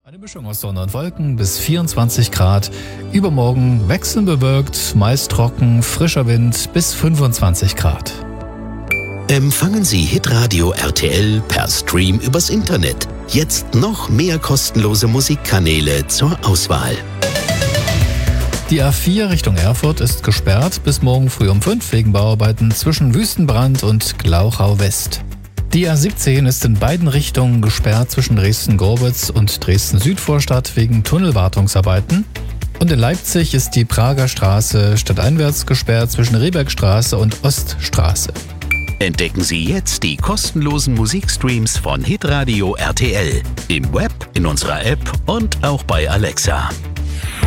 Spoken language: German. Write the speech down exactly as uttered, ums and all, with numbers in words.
Eine Mischung aus Sonne und Wolken bis vierundzwanzig Grad. Übermorgen wechselnd bewölkt, meist trocken, frischer Wind bis fünfundzwanzig Grad. Empfangen Sie Hitradio R T L per Stream übers Internet. Jetzt noch mehr kostenlose Musikkanäle zur Auswahl. Die A vier Richtung Erfurt ist gesperrt bis morgen früh um fünf wegen Bauarbeiten zwischen Wüstenbrand und Glauchau West. Die A siebzehn ist in beiden Richtungen gesperrt zwischen Dresden-Gorbitz und Dresden-Südvorstadt wegen Tunnelwartungsarbeiten. Und in Leipzig ist die Prager Straße stadteinwärts gesperrt zwischen Rehbergstraße und Oststraße. Entdecken Sie jetzt die kostenlosen Musikstreams von Hitradio R T L im Web, in unserer App und auch bei Alexa.